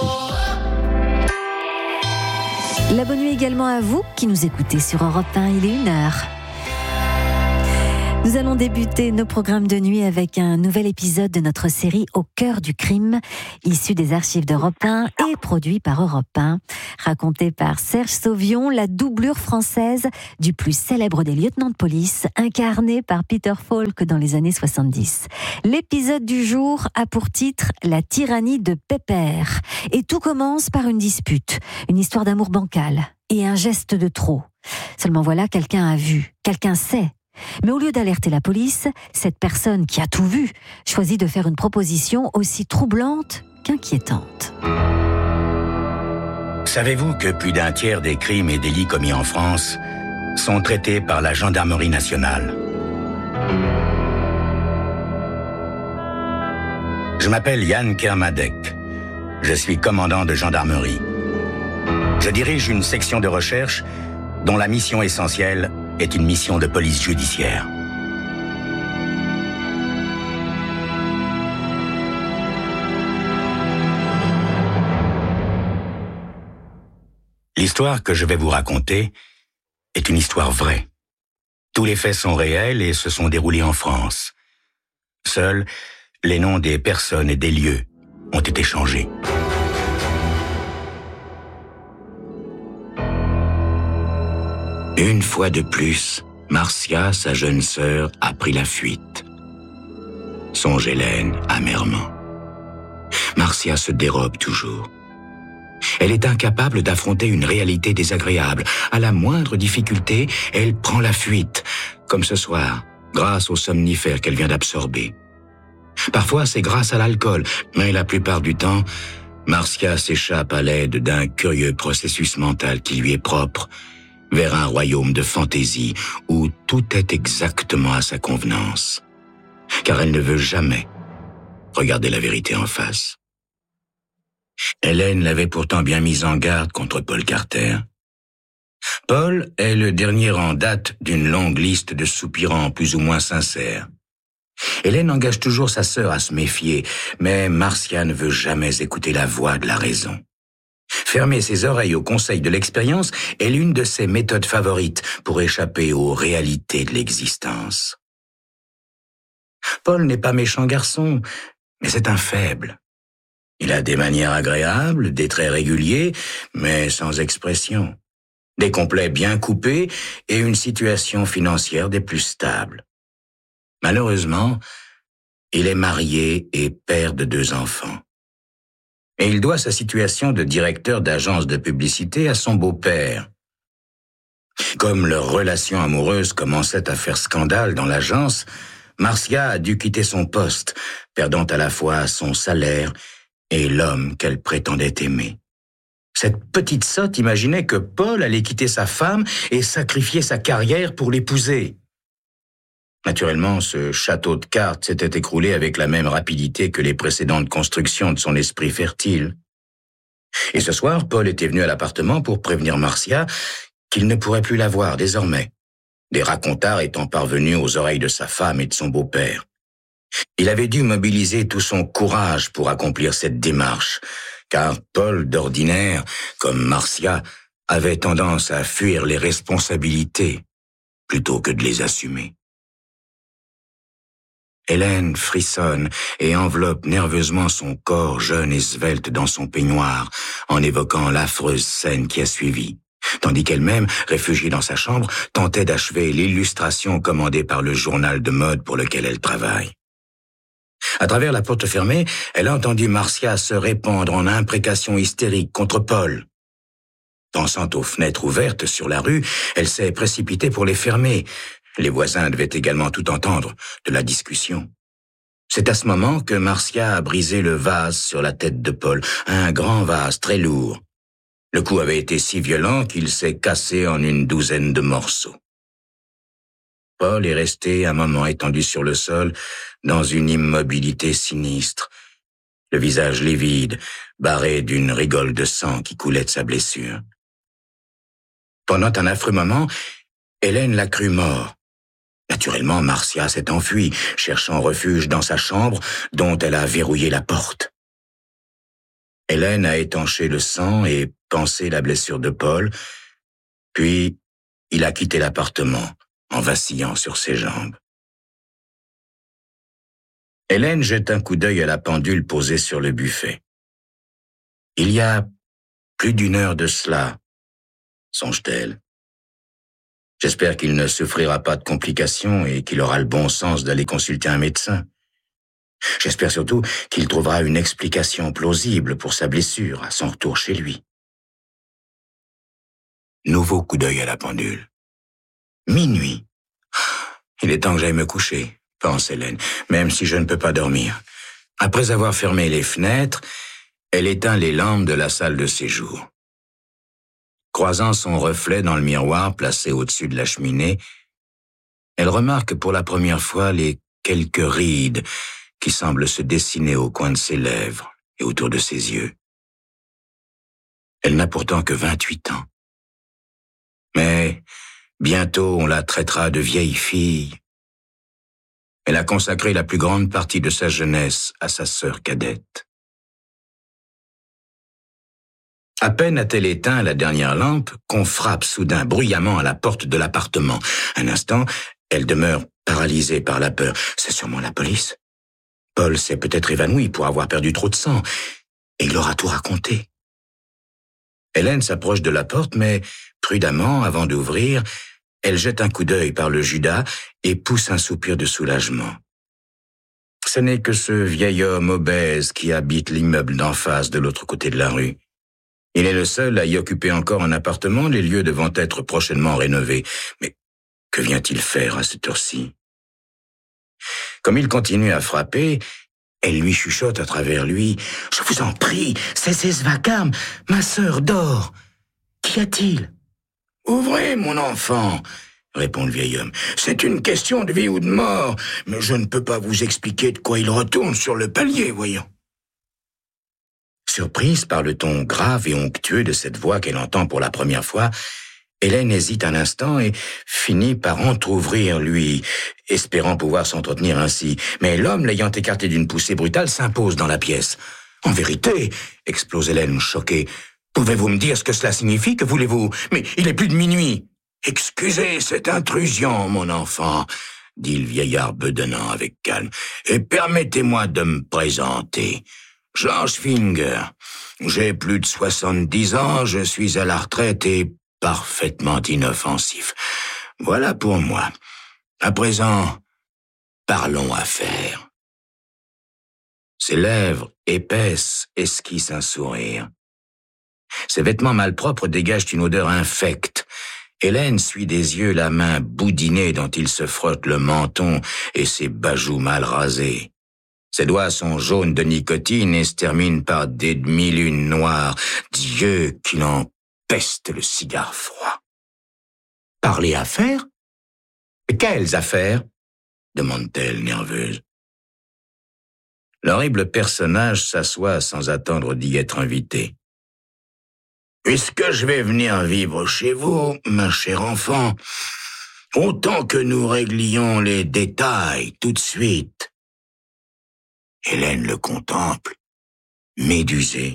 La bonne nuit également à vous qui nous écoutez sur Europe 1, il est 1h. Nous allons débuter nos programmes de nuit avec un nouvel épisode de notre série Au cœur du crime, issu des archives d'Europe 1 et produit par Europe 1. Raconté par Serge Sauvion, la doublure française du plus célèbre des lieutenants de police, incarné par Peter Falk dans les années 70. L'épisode du jour a pour titre La tyrannie de Pépère. Et tout commence par une dispute, une histoire d'amour bancal et un geste de trop. Seulement voilà, quelqu'un a vu, quelqu'un sait. Mais au lieu d'alerter la police, cette personne qui a tout vu choisit de faire une proposition aussi troublante qu'inquiétante. Savez-vous que plus d'un tiers des crimes et délits commis en France sont traités par la gendarmerie nationale ? Je m'appelle Yann Kermadec. Je suis commandant de gendarmerie. Je dirige une section de recherche dont la mission essentielle est une mission de police judiciaire. L'histoire que je vais vous raconter est une histoire vraie. Tous les faits sont réels et se sont déroulés en France. Seuls les noms des personnes et des lieux ont été changés. Une fois de plus, Marcia, sa jeune sœur, a pris la fuite. Songe Hélène amèrement. Marcia se dérobe toujours. Elle est incapable d'affronter une réalité désagréable. À la moindre difficulté, elle prend la fuite, comme ce soir, grâce aux somnifères qu'elle vient d'absorber. Parfois, c'est grâce à l'alcool, mais la plupart du temps, Marcia s'échappe à l'aide d'un curieux processus mental qui lui est propre, vers un royaume de fantaisie où tout est exactement à sa convenance. Car elle ne veut jamais regarder la vérité en face. Hélène l'avait pourtant bien mise en garde contre Paul Carter. Paul est le dernier en date d'une longue liste de soupirants plus ou moins sincères. Hélène engage toujours sa sœur à se méfier, mais Marcia ne veut jamais écouter la voix de la raison. Fermer ses oreilles aux conseils de l'expérience est l'une de ses méthodes favorites pour échapper aux réalités de l'existence. Paul n'est pas méchant garçon, mais c'est un faible. Il a des manières agréables, des traits réguliers, mais sans expression, des complets bien coupés et une situation financière des plus stables. Malheureusement, il est marié et père de 2 enfants. Et il doit sa situation de directeur d'agence de publicité à son beau-père. Comme leur relation amoureuse commençait à faire scandale dans l'agence, Marcia a dû quitter son poste, perdant à la fois son salaire et l'homme qu'elle prétendait aimer. Cette petite sotte imaginait que Paul allait quitter sa femme et sacrifier sa carrière pour l'épouser. Naturellement, ce château de cartes s'était écroulé avec la même rapidité que les précédentes constructions de son esprit fertile. Et ce soir, Paul était venu à l'appartement pour prévenir Marcia qu'il ne pourrait plus la voir désormais, des racontards étant parvenus aux oreilles de sa femme et de son beau-père. Il avait dû mobiliser tout son courage pour accomplir cette démarche, car Paul, d'ordinaire, comme Marcia, avait tendance à fuir les responsabilités plutôt que de les assumer. Hélène frissonne et enveloppe nerveusement son corps jeune et svelte dans son peignoir, en évoquant l'affreuse scène qui a suivi, tandis qu'elle-même, réfugiée dans sa chambre, tentait d'achever l'illustration commandée par le journal de mode pour lequel elle travaille. À travers la porte fermée, elle a entendu Marcia se répandre en imprécations hystériques contre Paul. Pensant aux fenêtres ouvertes sur la rue, elle s'est précipitée pour les fermer. Les voisins devaient également tout entendre de la discussion. C'est à ce moment que Marcia a brisé le vase sur la tête de Paul, un grand vase très lourd. Le coup avait été si violent qu'il s'est cassé en une douzaine de morceaux. Paul est resté un moment étendu sur le sol, dans une immobilité sinistre, le visage livide, barré d'une rigole de sang qui coulait de sa blessure. Pendant un affreux moment, Hélène l'a cru mort. Naturellement, Marcia s'est enfuie, cherchant refuge dans sa chambre, dont elle a verrouillé la porte. Hélène a étanché le sang et pansé la blessure de Paul, puis il a quitté l'appartement, en vacillant sur ses jambes. Hélène jette un coup d'œil à la pendule posée sur le buffet. Il y a plus d'une heure de cela, songe-t-elle. J'espère qu'il ne souffrira pas de complications et qu'il aura le bon sens d'aller consulter un médecin. J'espère surtout qu'il trouvera une explication plausible pour sa blessure à son retour chez lui. Nouveau coup d'œil à la pendule. Minuit. Il est temps que j'aille me coucher, pense Hélène, même si je ne peux pas dormir. Après avoir fermé les fenêtres, elle éteint les lampes de la salle de séjour. Croisant son reflet dans le miroir placé au-dessus de la cheminée, elle remarque pour la première fois les quelques rides qui semblent se dessiner au coin de ses lèvres et autour de ses yeux. Elle n'a pourtant que 28 ans. Mais bientôt on la traitera de vieille fille. Elle a consacré la plus grande partie de sa jeunesse à sa sœur cadette. À peine a-t-elle éteint la dernière lampe qu'on frappe soudain bruyamment à la porte de l'appartement. Un instant, elle demeure paralysée par la peur. C'est sûrement la police. Paul s'est peut-être évanoui pour avoir perdu trop de sang, et il aura tout raconté. Hélène s'approche de la porte, mais prudemment, avant d'ouvrir, elle jette un coup d'œil par le judas et pousse un soupir de soulagement. Ce n'est que ce vieil homme obèse qui habite l'immeuble d'en face de l'autre côté de la rue. Il est le seul à y occuper encore un appartement, les lieux devant être prochainement rénovés. Mais que vient-il faire à cette heure-ci? Comme il continue à frapper, elle lui chuchote à travers lui. « Je vous en prie, cessez ce vacarme, ma sœur dort. Qu'y a-t-il ?»« Ouvrez, mon enfant, » répond le vieil homme. « C'est une question de vie ou de mort, mais je ne peux pas vous expliquer de quoi il retourne sur le palier, voyons. » Surprise par le ton grave et onctueux de cette voix qu'elle entend pour la première fois, Hélène hésite un instant et finit par entr'ouvrir lui, espérant pouvoir s'entretenir ainsi. Mais l'homme, l'ayant écarté d'une poussée brutale, s'impose dans la pièce. « En vérité !» explose Hélène, choquée. « Pouvez-vous me dire ce que cela signifie? Que voulez-vous? Mais il est plus de minuit !»« Excusez cette intrusion, mon enfant !» dit le vieillard bedonnant avec calme. « Et permettez-moi de me présenter. George Finger. J'ai plus de 70 ans, je suis à la retraite et parfaitement inoffensif. Voilà pour moi. À présent, parlons affaires. » Ses lèvres épaisses esquissent un sourire. Ses vêtements malpropres dégagent une odeur infecte. Hélène suit des yeux la main boudinée dont il se frotte le menton et ses bajoux mal rasés. Ses doigts sont jaunes de nicotine et se terminent par des demi-lunes noires. Dieu qu'il en peste le cigare froid. « Parler affaires ? Quelles affaires ?» demande-t-elle nerveuse. L'horrible personnage s'assoit sans attendre d'y être invité. « Puisque je vais venir vivre chez vous, ma chère enfant, autant que nous réglions les détails tout de suite. » Hélène le contemple, médusée.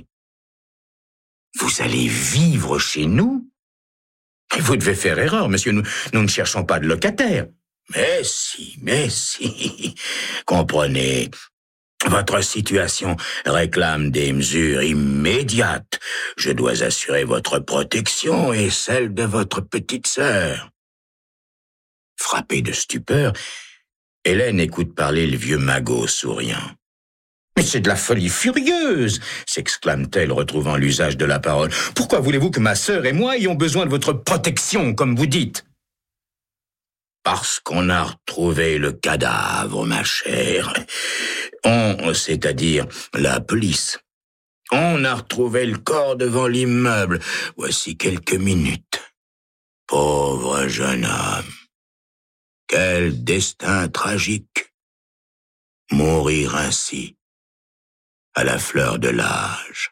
« Vous allez vivre chez nous ? Vous devez faire erreur, monsieur, nous ne cherchons pas de locataire. »« Mais si, comprenez, votre situation réclame des mesures immédiates. Je dois assurer votre protection et celle de votre petite sœur. » Frappée de stupeur, Hélène écoute parler le vieux magot souriant. « Mais c'est de la folie furieuse !» s'exclame-t-elle, retrouvant l'usage de la parole. « Pourquoi voulez-vous que ma sœur et moi ayons besoin de votre protection, comme vous dites ?»« Parce qu'on a retrouvé le cadavre, ma chère. C'est-à-dire la police, On a retrouvé le corps devant l'immeuble. Voici quelques minutes. Pauvre jeune homme. Quel destin tragique. Mourir ainsi, à la fleur de l'âge.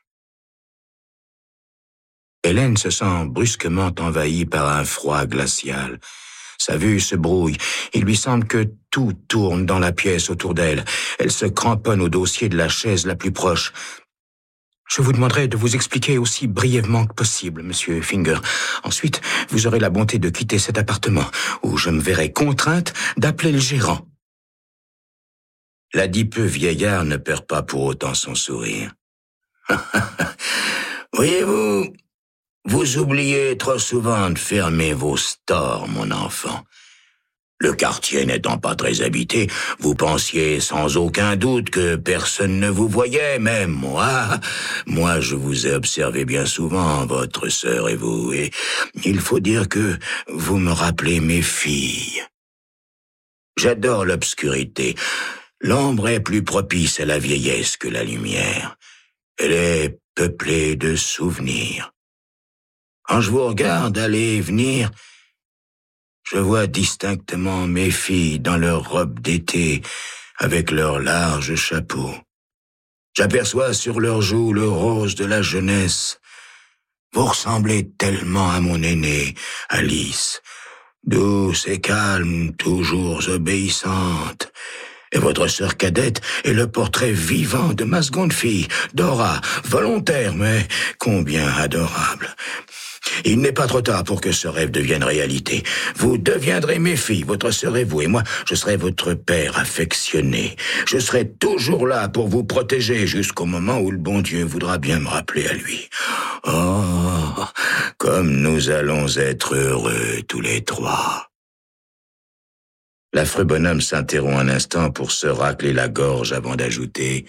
Hélène se sent brusquement envahie par un froid glacial. Sa vue se brouille. Il lui semble que tout tourne dans la pièce autour d'elle. Elle se cramponne au dossier de la chaise la plus proche. Je vous demanderai de vous expliquer aussi brièvement que possible, monsieur Finger. Ensuite, vous aurez la bonté de quitter cet appartement, où je me verrai contrainte d'appeler le gérant. L'adipeux vieillard ne perd pas pour autant son sourire. Voyez-vous, vous oubliez trop souvent de fermer vos stores, mon enfant. Le quartier n'étant pas très habité, vous pensiez sans aucun doute que personne ne vous voyait, même moi. Moi, je vous ai observé bien souvent, votre sœur et vous, et il faut dire que vous me rappelez mes filles. J'adore l'obscurité. L'ombre est plus propice à la vieillesse que la lumière. Elle est peuplée de souvenirs. Quand je vous regarde aller et venir, je vois distinctement mes filles dans leurs robes d'été, avec leurs larges chapeaux. J'aperçois sur leurs joues le rose de la jeunesse. Vous ressemblez tellement à mon aînée, Alice, douce et calme, toujours obéissante. Et votre sœur cadette est le portrait vivant de ma seconde fille, Dora, volontaire, mais combien adorable. Il n'est pas trop tard pour que ce rêve devienne réalité. Vous deviendrez mes filles, votre sœur et vous, et moi, je serai votre père affectionné. Je serai toujours là pour vous protéger jusqu'au moment où le bon Dieu voudra bien me rappeler à lui. Oh, comme nous allons être heureux tous les trois. L'affreux bonhomme s'interrompt un instant pour se racler la gorge avant d'ajouter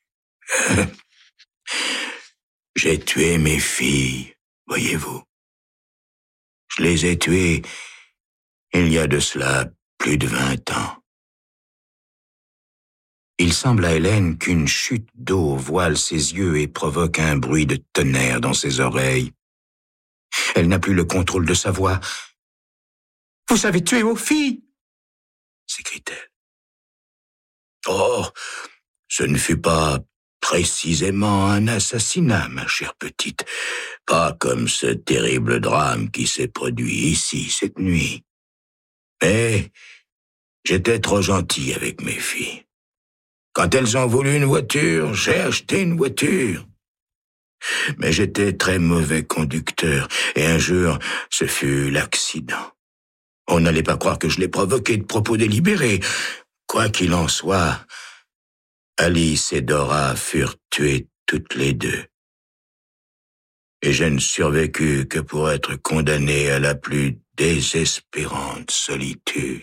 « J'ai tué mes filles, voyez-vous. Je les ai tuées il y a de cela plus de 20 ans. » Il semble à Hélène qu'une chute d'eau voile ses yeux et provoque un bruit de tonnerre dans ses oreilles. Elle n'a plus le contrôle de sa voix. « Vous avez tué vos filles !» s'écrie-t-elle. « Oh, ce ne fut pas précisément un assassinat, ma chère petite. Pas comme ce terrible drame qui s'est produit ici cette nuit. Mais j'étais trop gentil avec mes filles. Quand elles ont voulu une voiture, j'ai acheté une voiture. Mais j'étais très mauvais conducteur, et un jour, ce fut l'accident. On n'allait pas croire que je l'ai provoqué de propos délibérés. Quoi qu'il en soit, Alice et Dora furent tuées toutes les deux. Et je ne survécus que pour être condamné à la plus désespérante solitude.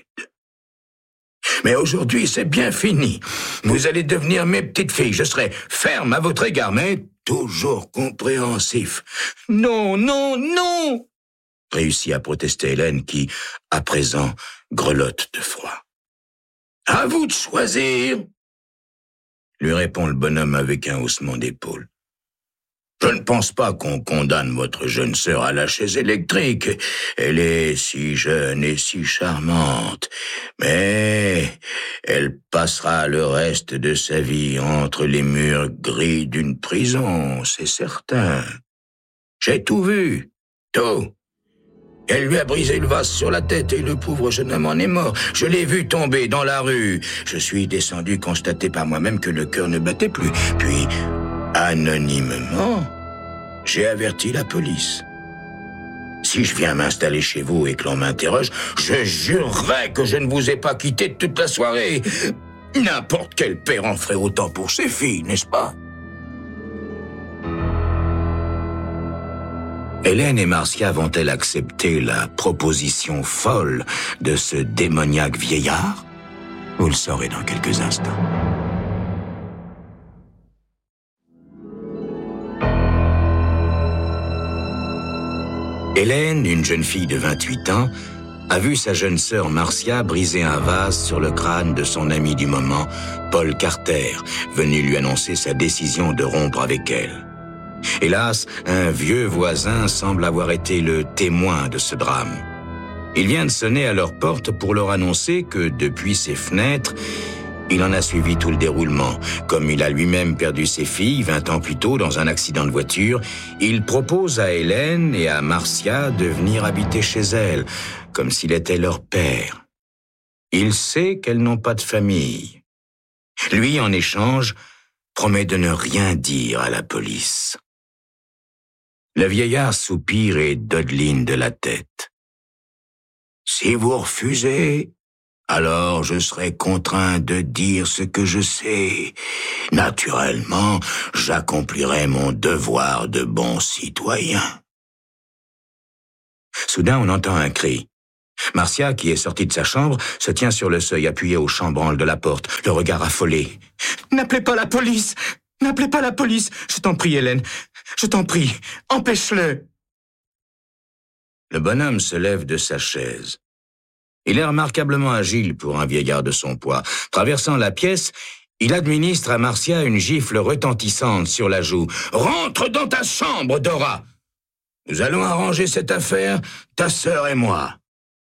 Mais aujourd'hui, c'est bien fini. Vous allez devenir mes petites filles. Je serai ferme à votre égard, mais toujours compréhensif. Non, non, non! Réussit à protester Hélène qui, à présent, grelotte de froid. À vous de choisir! Lui répond le bonhomme avec un haussement d'épaule. Je ne pense pas qu'on condamne votre jeune sœur à la chaise électrique. Elle est si jeune et si charmante. Mais elle passera le reste de sa vie entre les murs gris d'une prison, c'est certain. J'ai tout vu, tout. Elle lui a brisé le vase sur la tête et le pauvre jeune homme en est mort. Je l'ai vu tomber dans la rue. Je suis descendu constater par moi-même que le cœur ne battait plus. Puis, anonymement, j'ai averti la police. Si je viens m'installer chez vous et que l'on m'interroge, je jurerai que je ne vous ai pas quitté toute la soirée. N'importe quel père en ferait autant pour ses filles, n'est-ce pas? Hélène et Marcia vont-elles accepter la proposition folle de ce démoniaque vieillard? Vous le saurez dans quelques instants. Hélène, une jeune fille de 28 ans, a vu sa jeune sœur Marcia briser un vase sur le crâne de son ami du moment, Paul Carter, venu lui annoncer sa décision de rompre avec elle. Hélas, un vieux voisin semble avoir été le témoin de ce drame. Il vient de sonner à leur porte pour leur annoncer que, depuis ses fenêtres, il en a suivi tout le déroulement. Comme il a lui-même perdu ses filles 20 ans plus tôt dans un accident de voiture, il propose à Hélène et à Marcia de venir habiter chez elle, comme s'il était leur père. Il sait qu'elles n'ont pas de famille. Lui, en échange, promet de ne rien dire à la police. Le vieillard soupire et dodeline de la tête. « Si vous refusez, alors je serai contraint de dire ce que je sais. Naturellement, j'accomplirai mon devoir de bon citoyen. » Soudain, on entend un cri. Marcia, qui est sortie de sa chambre, se tient sur le seuil appuyée au chambranle de la porte, le regard affolé. « N'appelez pas la police! N'appelez pas la police! Je t'en prie, Hélène! Je t'en prie! Empêche-le !» Le bonhomme se lève de sa chaise. Il est remarquablement agile pour un vieillard de son poids. Traversant la pièce, il administre à Marcia une gifle retentissante sur la joue. « Rentre dans ta chambre, Dora! Nous allons arranger cette affaire, ta sœur et moi. »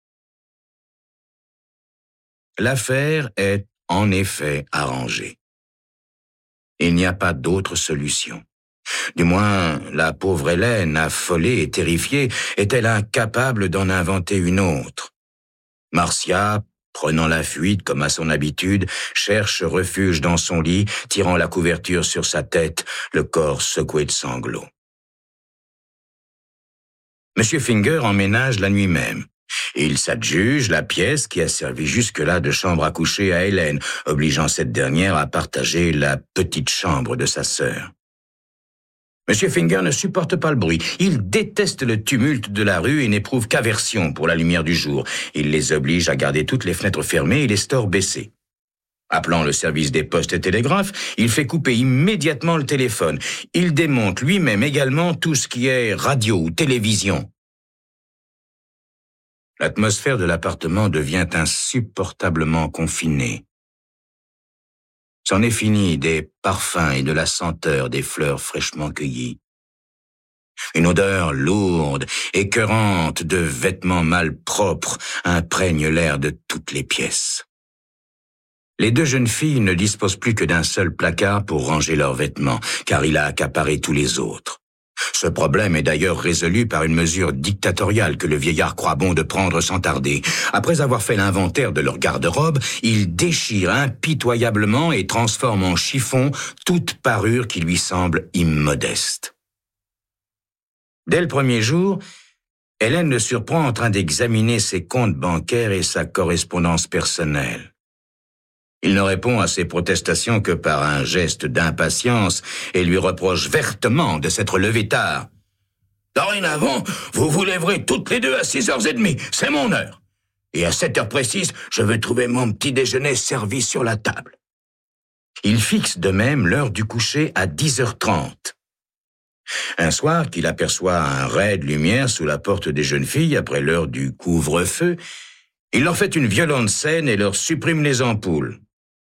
L'affaire est en effet arrangée. Il n'y a pas d'autre solution. Du moins, la pauvre Hélène, affolée et terrifiée, est-elle incapable d'en inventer une autre. Marcia, prenant la fuite comme à son habitude, cherche refuge dans son lit, tirant la couverture sur sa tête, le corps secoué de sanglots. Monsieur Finger emménage la nuit même. Il s'adjuge la pièce qui a servi jusque-là de chambre à coucher à Hélène, obligeant cette dernière à partager la petite chambre de sa sœur. Monsieur Finger ne supporte pas le bruit. Il déteste le tumulte de la rue et n'éprouve qu'aversion pour la lumière du jour. Il les oblige à garder toutes les fenêtres fermées et les stores baissés. Appelant le service des postes et télégraphes, il fait couper immédiatement le téléphone. Il démonte lui-même également tout ce qui est radio ou télévision. L'atmosphère de l'appartement devient insupportablement confinée. C'en est fini des parfums et de la senteur des fleurs fraîchement cueillies. Une odeur lourde, écœurante de vêtements mal propres imprègne l'air de toutes les pièces. Les deux jeunes filles ne disposent plus que d'un seul placard pour ranger leurs vêtements, car il a accaparé tous les autres. Ce problème est d'ailleurs résolu par une mesure dictatoriale que le vieillard croit bon de prendre sans tarder. Après avoir fait l'inventaire de leur garde-robe, il déchire impitoyablement et transforme en chiffon toute parure qui lui semble immodeste. Dès le premier jour, Hélène le surprend en train d'examiner ses comptes bancaires et sa correspondance personnelle. Il ne répond à ses protestations que par un geste d'impatience et lui reproche vertement de s'être levé tard. « Dorénavant, vous vous lèverez toutes les deux à 6h30, c'est mon heure. Et à 7h précise, je veux trouver mon petit déjeuner servi sur la table. » Il fixe de même l'heure du coucher à 10h30. Un soir qu'il aperçoit un ray de lumière sous la porte des jeunes filles après l'heure du couvre-feu, il leur fait une violente scène et leur supprime les ampoules.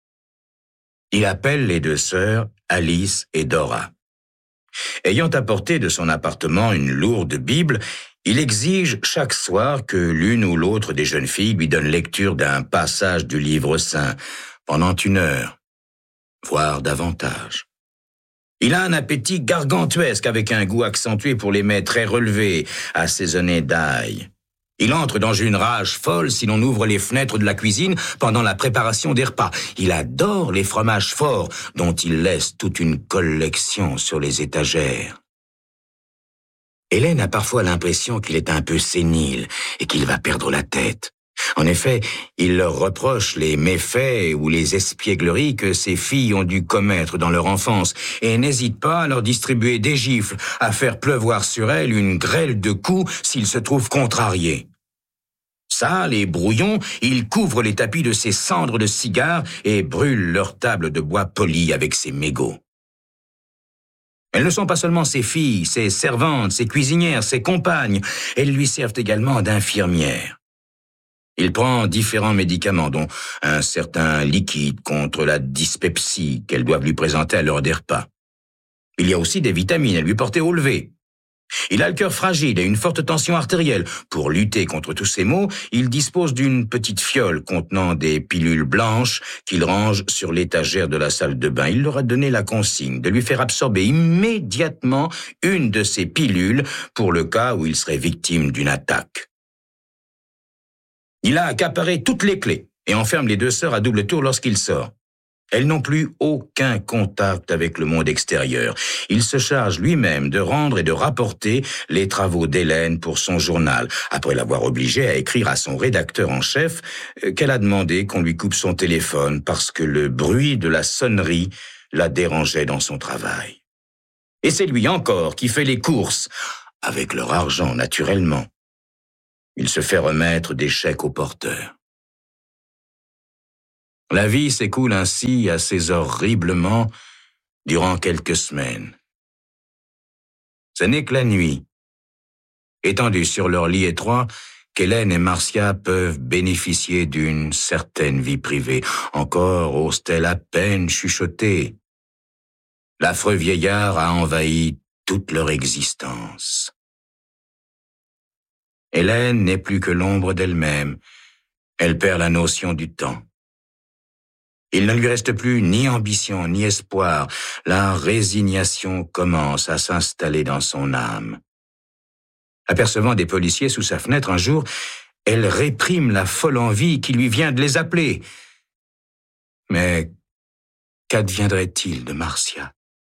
Il appelle les deux sœurs, Alice et Dora. Ayant apporté de son appartement une lourde Bible, il exige chaque soir que l'une ou l'autre des jeunes filles lui donne lecture d'un passage du livre saint pendant 1 heure, voire davantage. Il a un appétit gargantuesque avec un goût accentué pour les mets très relevés, assaisonnés d'ail. Il entre dans une rage folle si l'on ouvre les fenêtres de la cuisine pendant la préparation des repas. Il adore les fromages forts, dont il laisse toute une collection sur les étagères. Hélène a parfois l'impression qu'il est un peu sénile et qu'il va perdre la tête. En effet, il leur reproche les méfaits ou les espiègleries que ses filles ont dû commettre dans leur enfance et n'hésite pas à leur distribuer des gifles, à faire pleuvoir sur elles une grêle de coups s'ils se trouvent contrariés. Sales et brouillons, il couvre les tapis de ses cendres de cigares et brûle leur table de bois poli avec ses mégots. Elles ne sont pas seulement ses filles, ses servantes, ses cuisinières, ses compagnes, elles lui servent également d'infirmières. Il prend différents médicaments, dont un certain liquide contre la dyspepsie qu'elles doivent lui présenter à l'heure des repas. Il y a aussi des vitamines à lui porter au lever. Il a le cœur fragile et une forte tension artérielle. Pour lutter contre tous ces maux, il dispose d'une petite fiole contenant des pilules blanches qu'il range sur l'étagère de la salle de bain. Il leur a donné la consigne de lui faire absorber immédiatement une de ces pilules pour le cas où il serait victime d'une attaque. Il a accaparé toutes les clés et enferme les deux sœurs à double tour lorsqu'il sort. Elles n'ont plus aucun contact avec le monde extérieur. Il se charge lui-même de rendre et de rapporter les travaux d'Hélène pour son journal, après l'avoir obligée à écrire à son rédacteur en chef qu'elle a demandé qu'on lui coupe son téléphone parce que le bruit de la sonnerie la dérangeait dans son travail. Et c'est lui encore qui fait les courses, avec leur argent naturellement. Il se fait remettre des chèques au porteur. La vie s'écoule ainsi assez horriblement durant quelques semaines. Ce n'est que la nuit, étendus sur leur lit étroit, qu'Hélène et Marcia peuvent bénéficier d'une certaine vie privée. Encore osent-elles à peine chuchoter. L'affreux vieillard a envahi toute leur existence. Hélène n'est plus que l'ombre d'elle-même. Elle perd la notion du temps. Il ne lui reste plus ni ambition, ni espoir. La résignation commence à s'installer dans son âme. Apercevant des policiers sous sa fenêtre un jour, elle réprime la folle envie qui lui vient de les appeler. Mais qu'adviendrait-il de Marcia?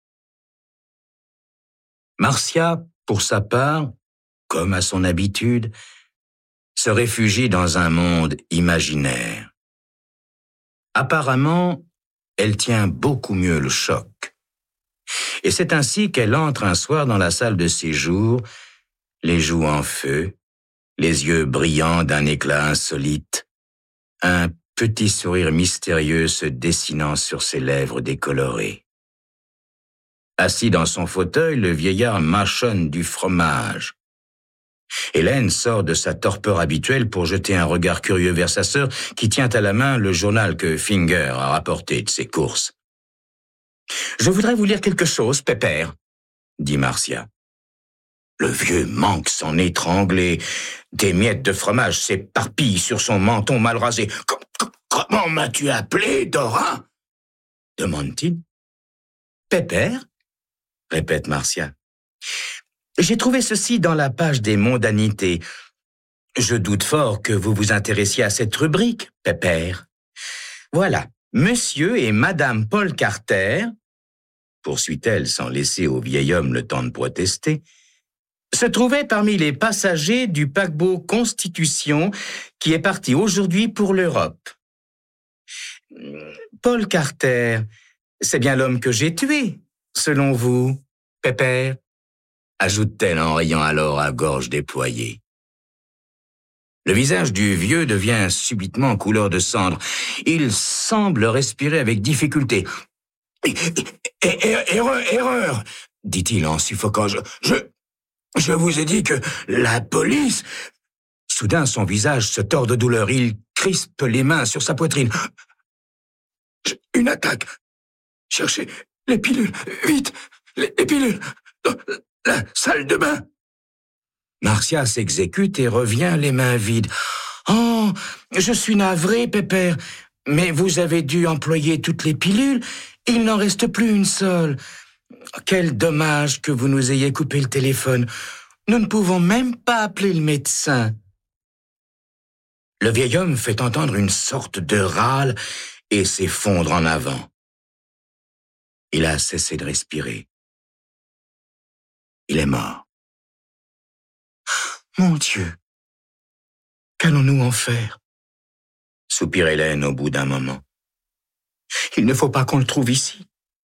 Marcia, pour sa part, comme à son habitude, se réfugie dans un monde imaginaire. Apparemment, elle tient beaucoup mieux le choc. Et c'est ainsi qu'elle entre un soir dans la salle de séjour, les joues en feu, les yeux brillants d'un éclat insolite, un petit sourire mystérieux se dessinant sur ses lèvres décolorées. Assis dans son fauteuil, le vieillard mâchonne du fromage. Hélène sort de sa torpeur habituelle pour jeter un regard curieux vers sa sœur qui tient à la main le journal que Finger a rapporté de ses courses. « Je voudrais vous lire quelque chose, pépère, » dit Marcia. Le vieux manque s'en étrangler. Des miettes de fromage s'éparpillent sur son menton mal rasé. « Comment m'as-tu appelé, Dora ?» demande-t-il. « Pépère ?» répète Marcia. J'ai trouvé ceci dans la page des mondanités. Je doute fort que vous vous intéressiez à cette rubrique, pépère. Voilà, Monsieur et Madame Paul Carter, poursuit-elle sans laisser au vieil homme le temps de protester, se trouvaient parmi les passagers du paquebot Constitution qui est parti aujourd'hui pour l'Europe. Paul Carter, c'est bien l'homme que j'ai tué, selon vous, pépère, ajoute-t-elle en riant alors à gorge déployée. Le visage du vieux devient subitement couleur de cendre. Il semble respirer avec difficulté. « Erreur, dit-il en suffoquant. Je vous ai dit que la police... » Soudain, son visage se tord de douleur. Il crispe les mains sur sa poitrine. « Une attaque. Cherchez les pilules. Vite, les pilules. Dans la salle de bain. » Marcia s'exécute et revient les mains vides. « Oh, je suis navré, pépère, mais vous avez dû employer toutes les pilules. Il n'en reste plus une seule. Quel dommage que vous nous ayez coupé le téléphone. Nous ne pouvons même pas appeler le médecin. » Le vieil homme fait entendre une sorte de râle et s'effondre en avant. Il a cessé de respirer. Il est mort. Mon Dieu, qu'allons-nous en faire? Soupire Hélène au bout d'un moment. Il ne faut pas qu'on le trouve ici.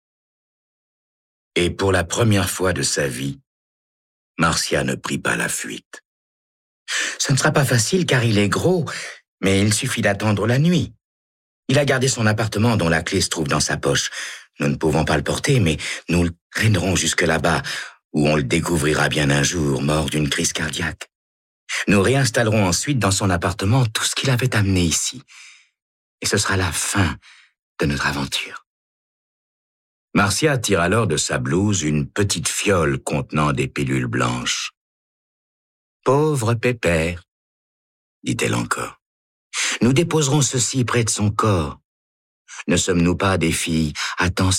Et pour la première fois de sa vie, Marcia ne prit pas la fuite. Ce ne sera pas facile car il est gros, mais il suffit d'attendre la nuit. Il a gardé son appartement dont la clé se trouve dans sa poche. Nous ne pouvons pas le porter, mais nous le traînerons jusque là-bas, où on le découvrira bien un jour, mort d'une crise cardiaque. Nous réinstallerons ensuite dans son appartement tout ce qu'il avait amené ici. Et ce sera la fin de notre aventure. Marcia tire alors de sa blouse une petite fiole contenant des pilules blanches. « Pauvre Pépère, dit-elle encore, nous déposerons ceci près de son corps. Ne sommes-nous pas des filles attentionnées ?»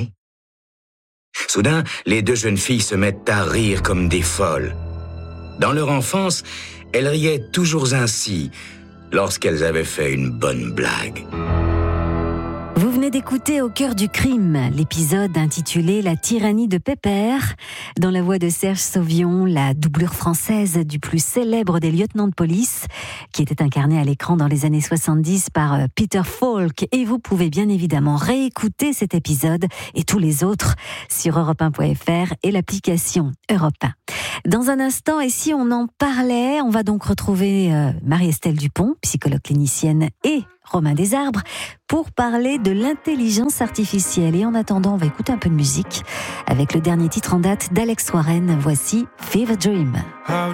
Soudain, les deux jeunes filles se mettent à rire comme des folles. Dans leur enfance, elles riaient toujours ainsi lorsqu'elles avaient fait une bonne blague. Vous venez d'écouter Au cœur du crime, l'épisode intitulé La tyrannie de Pépère, dans la voix de Serge Sauvion, la doublure française du plus célèbre des lieutenants de police, qui était incarné à l'écran dans les années 70 par Peter Falk. Et vous pouvez bien évidemment réécouter cet épisode et tous les autres sur europe1.fr et l'application Europe 1. Dans un instant, et si on en parlait, on va donc retrouver Marie-Estelle Dupont, psychologue clinicienne, et Romain Desarbres, pour parler de l'intelligence artificielle. Et en attendant, on va écouter un peu de musique avec le dernier titre en date d'Alex Warren. Voici Fever Dream. How